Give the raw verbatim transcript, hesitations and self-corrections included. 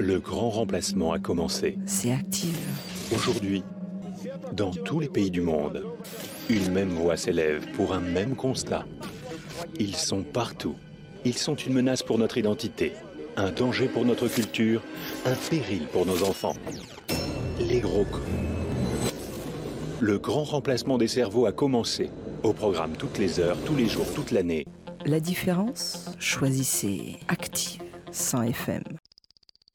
Le grand remplacement a commencé. C'est Active. Aujourd'hui, dans tous les pays du monde, une même voix s'élève pour un même constat. Ils sont partout. Ils sont une menace pour notre identité, un danger pour notre culture, un péril pour nos enfants. Les gros cons. Le grand remplacement des cerveaux a commencé. Au programme toutes les heures, tous les jours, toute l'année. La différence, choisissez Active cent F M.